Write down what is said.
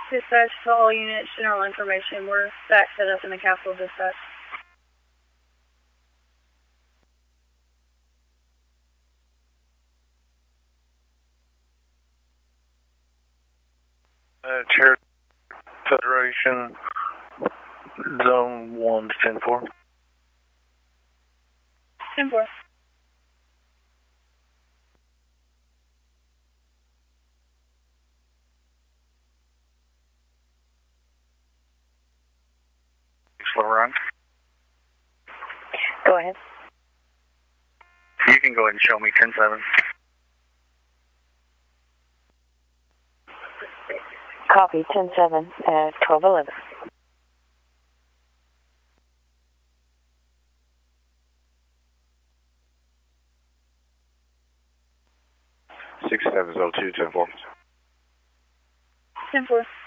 Dispatch to all units, general information. We're back set up in the Capitol Dispatch. Chair Federation, Zone 1 to 10-4. 10-4. Run. Go ahead. You can go ahead and show me 10-7. Copy, 10-7 at 12-11. 6702, 10-4. 10-4.